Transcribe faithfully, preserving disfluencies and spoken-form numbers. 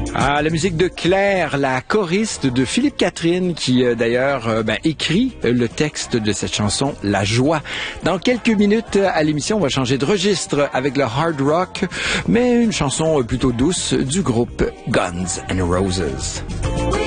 Ah, la musique de Claire, la choriste de Philippe Catherine, qui euh, d'ailleurs euh, ben, écrit le texte de cette chanson, La Joie. Dans quelques minutes à l'émission, on va changer de registre avec le hard rock, mais une chanson plutôt douce du groupe Guns N' Roses.